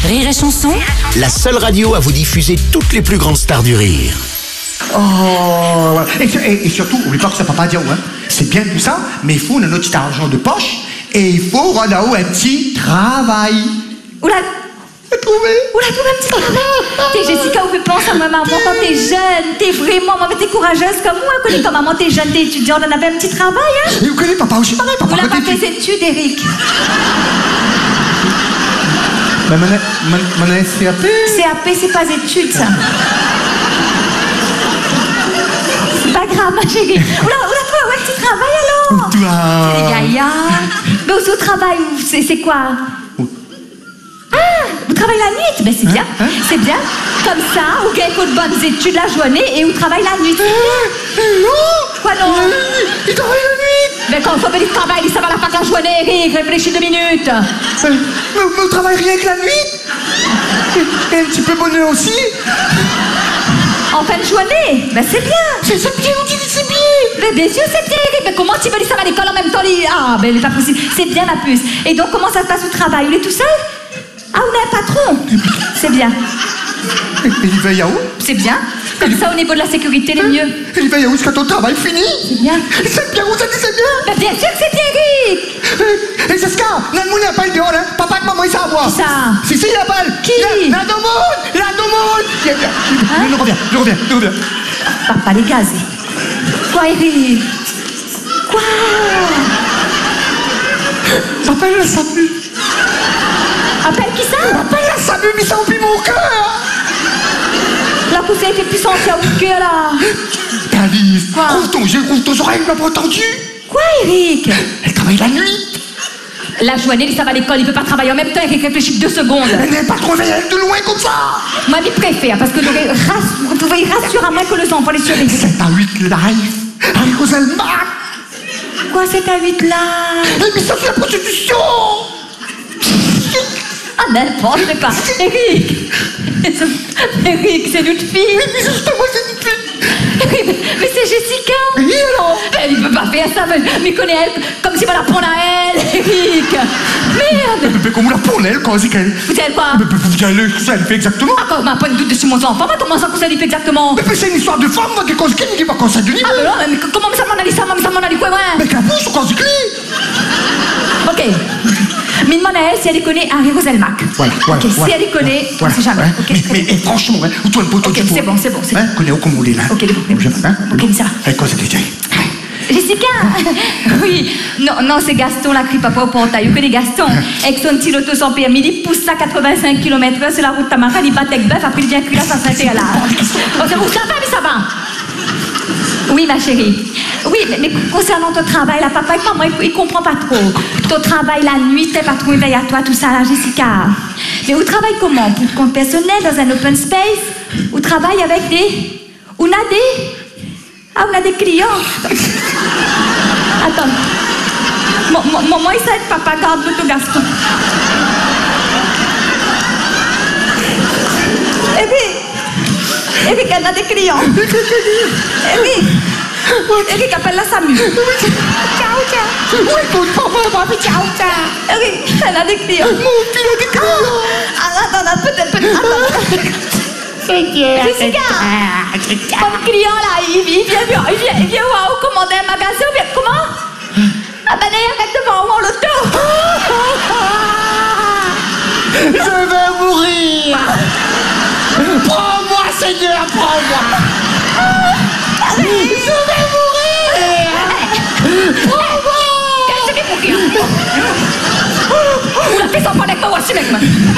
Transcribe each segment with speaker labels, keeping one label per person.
Speaker 1: Rire et Chanson,
Speaker 2: La seule radio à vous diffuser toutes les plus grandes stars du rire.
Speaker 3: Oh, voilà. Et surtout, n'oublie pas que ça ne peut pas dire ouais. C'est bien tout ça, mais il faut notre petit argent de poche et il faut là-haut un petit travail.
Speaker 4: Oula,
Speaker 3: Trouvé.
Speaker 4: oula, trouve un petit travail. T'es Jessica, on fait penser à ma maman quand t'es jeune. T'es vraiment, maman, t'es courageuse comme moi. Connais quand maman, t'es jeune, t'es étudiante, on avait un petit travail, hein.
Speaker 3: Et vous connaissez papa aussi pareil, papa.
Speaker 4: On n'a pas
Speaker 3: quand
Speaker 4: fait
Speaker 3: t'es-
Speaker 4: ses études, Eric.
Speaker 3: Ben, mon SCAP.
Speaker 4: CAP, c'est pas études, ça. C'est pas grave, ma chérie. Oula, toi, ouais, petit travail alors.
Speaker 3: Toi.
Speaker 4: Gaïa. Mais au travail, c'est quoi? Ah, vous travaillez la nuit? Ben c'est bien, c'est bien. Comme ça, vous gagnez de bonnes études la journée et vous travaillez la nuit.
Speaker 3: Non.
Speaker 4: Quoi non?
Speaker 3: Il travaille la nuit.
Speaker 4: Mais quand on fait du travail, ça va la fin de la journée, Eric. Réfléchis 2 minutes.
Speaker 3: Mais on travaille rien que la nuit. Et un petit peu bonheur aussi.
Speaker 4: En fin de journée, ben c'est bien.
Speaker 3: C'est bien, on dit que c'est bien.
Speaker 4: Mais bien sûr, c'est bien, Eric. Mais comment tu veux dire ça va à l'école en même temps? Ah, ben c'est pas possible. C'est bien, ma puce. Et donc, comment ça se passe au travail? Vous êtes tout seul? Ah, on a un patron. C'est bien.
Speaker 3: Et il veille à où?
Speaker 4: C'est bien. Comme ça, au niveau de la sécurité, les mieux.
Speaker 3: Il veille à où jusqu'à ton travail fini?
Speaker 4: C'est bien.
Speaker 3: C'est bien, on s'est dit c'est bien.
Speaker 4: Ben bien sûr que c'est bien, Eric.
Speaker 3: Et c'est ce cas, n'a le pas le dehors, hein. Papa et maman, ils savent voir.
Speaker 4: Qui ça?
Speaker 3: Si, il appelle.
Speaker 4: Qui?
Speaker 3: La Domone. Je reviens.
Speaker 4: Papa, les gazés. Quoi, Eric? Quoi?
Speaker 3: Appelle la SAMU.
Speaker 4: Appelle qui ça?
Speaker 3: Appelle la SAMU, mais ça emplit mon cœur.
Speaker 4: La poussée était plus sentie à vous que là.
Speaker 3: Calice,
Speaker 4: Quoi?
Speaker 3: ouvre ton oreille, il m'a pas entendu.
Speaker 4: Quoi, Eric?
Speaker 3: Elle travaille la nuit.
Speaker 4: La journée, ça va à l'école, il peut pas travailler en même temps, Eric, réfléchit 2 secondes.
Speaker 3: Elle n'est pas trop veillée de loin comme ça.
Speaker 4: Moi, je préfère, parce que vous pouvez rassurer à moi que les enfants les surveillent.
Speaker 3: C'est à 8 live. Avec Roselmack.
Speaker 4: Quoi, c'est à 8 là?
Speaker 3: L'émission sur la prostitution.
Speaker 4: Ah, n'importe quoi. Eric! Eric, c'est notre fille.
Speaker 3: Mais justement, c'est une fille.
Speaker 4: Eric, mais c'est Jessica.
Speaker 3: Et alors?
Speaker 4: Elle ne peut pas faire ça, mais connaît elle comme si on la prendre à elle, Eric. Merde.
Speaker 3: Mais comment la pour elle, quand c'est qu'elle...
Speaker 4: Vous savez quoi?
Speaker 3: Mais vous savez ce qu'elle fait exactement?
Speaker 4: Ah, quand on m'a pas de doute dessus mon enfant, mais comment ça que ça lui fait exactement?
Speaker 3: Mais c'est une histoire de femme, moi, qui ne dit pas quand ça de niveau.
Speaker 4: Ah, mais non, mais comment ça m'en a dit ça? Ça m'en a dit quoi, ouais?
Speaker 3: Mais qu'elle pousse quand c'est clé.
Speaker 4: Ok. Mais demande à elle si elle connaît Harry Roselmack.
Speaker 3: Voilà.
Speaker 4: Ok, si elle connaît, on sait jamais. Ok,
Speaker 3: Mais franchement, hein, où toi le poteau
Speaker 4: Ok,
Speaker 3: du
Speaker 4: c'est bon.
Speaker 3: Hein, connais où comme on est là.
Speaker 4: Ok, ok, ça va.
Speaker 3: Avec quoi c'était?
Speaker 4: Jessica! Oui, non, c'est Gaston, la crie papa au portail. Vous connaissez Gaston? Avec son petit loto sans permis, il pousse ça 85 km/h sur la route Tamara, il bat avec bœuf, après il vient cuire ça s'arrête là. Ça va, mais ça va. Oui, ma chérie. Oui, mais concernant ton travail, la papa et maman, il comprend pas trop. Ton travail la nuit, tes patrons éveillent à toi, tout ça, là, Jessica. Mais vous travaillez comment? Pour compte personnel, dans un open space? Vous travaillez avec des... On a des clients. Attends. Maman, il sait que papa garde l'auto Gaston. Eric, elle a des clients. Eric, appelle la SAMU. Ciao.
Speaker 3: Oui, écoute, papa,
Speaker 4: Ciao. Eric, elle a des clients.
Speaker 3: mon fils a des clients.
Speaker 4: Attends, peut-être. Jessica, comme client là, il vient voir où commander un magasin ou bien comment? Ah ben il arrête devant moi l'auto.
Speaker 3: Je vais mourir. Prends-moi, Seigneur, prends-moi. Je vais mourir.
Speaker 4: Qu'est-ce que c'est pour client? Oula, fais ça pas avec moi, voici mec.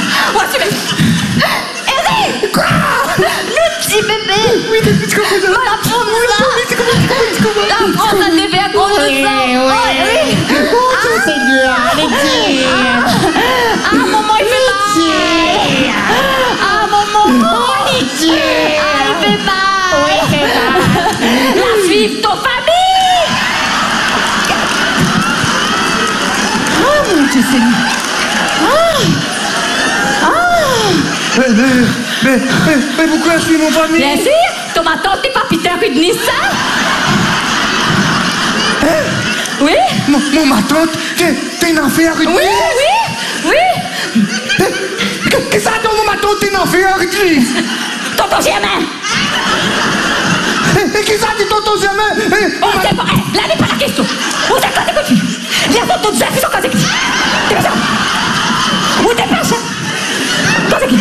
Speaker 4: Eric!
Speaker 3: Quoi?
Speaker 4: Le petit bébé!
Speaker 3: Oui, t'es comme ça.
Speaker 4: Voilà, prends-nous là! Là, prends un bébé à gros de sang! Oui!
Speaker 3: Oh, Seigneur, allez,
Speaker 4: Ah, maman, il fait mal! Ah, maman! Ah, il fait mal! La suivre ton famille! Oh, mon Dieu, Seigneur!
Speaker 3: Mais pourquoi je suis mon famille?
Speaker 4: Bien sûr! Ton tante n'est pas Peter Rudnis, ça? Oui?
Speaker 3: Ma tante, t'es une affaire, une
Speaker 4: Oui!
Speaker 3: Qu'est-ce que ça t'es n'en fais un, utilise.
Speaker 4: Tonton Germain.
Speaker 3: Et qui ça dit tonton Germain?
Speaker 4: On sait pas, là n'est pas la question. Où c'est quand t'es connu? Il y a tonton Germain qui sont quand t'es connu. T'es pas ça? Où t'es pas ça? Quand t'es connu?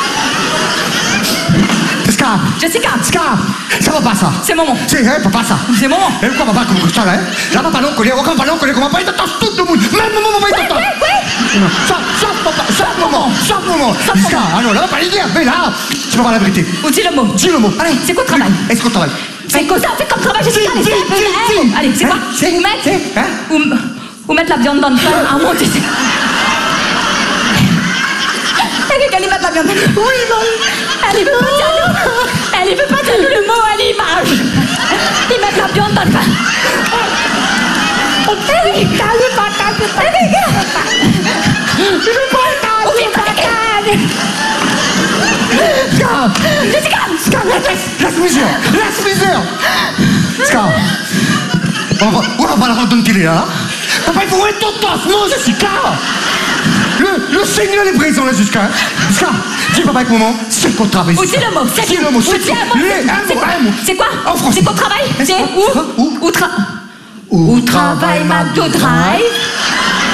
Speaker 4: Jessica.
Speaker 3: Ça va pas ça.
Speaker 4: C'est maman.
Speaker 3: C'est papa ça.
Speaker 4: C'est maman.
Speaker 3: Et pourquoi papa comme ça là? Là papa non connaît, aucun papa non connaît, comment pas il t'entend tout le monde. Même maman va il t'entend.
Speaker 4: Oui.
Speaker 3: Chaque papa, chaque moment. Jessica, ah non, là papa il dit, mais là, tu vas voir la vérité.
Speaker 4: Ou dis le mot.
Speaker 3: Dis le mot.
Speaker 4: Allez, c'est quoi le travail?
Speaker 3: Est-ce qu'on travaille?
Speaker 4: C'est quoi ça? Fais comme travail, Jessica. Allez, c'est quoi? C'est où mettre? Où mettre la viande dans le pain à monter. Elle mettre la viande. Oui, elle veut pas dire elle veut pas dire le mot à l'image. Ils mettent la viande dans le pain.
Speaker 3: Laisse misère. Scar. On va pas la rendre télé là. Papa, il faut être ton tassement, Jessica. Le Seigneur est présent là, Jessica. Scar, dis papa avec maman, c'est qu'on travaille.
Speaker 4: Ou dis le mot, c'est
Speaker 3: le mot,
Speaker 4: c'est quoi?
Speaker 3: En français.
Speaker 4: C'est quoi travail? C'est où travaille McDo Drive?